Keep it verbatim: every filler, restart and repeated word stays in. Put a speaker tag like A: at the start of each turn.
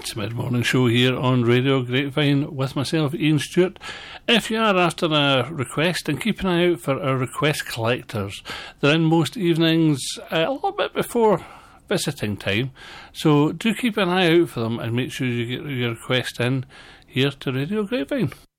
A: It's mid-morning show here on Radio Grapevine with myself, Ian Stewart. If you are after a request, then keep an eye out for our request collectors. They're in most evenings uh, a little bit before visiting time, so do keep an eye out for them and make sure you get your request in here to Radio Grapevine.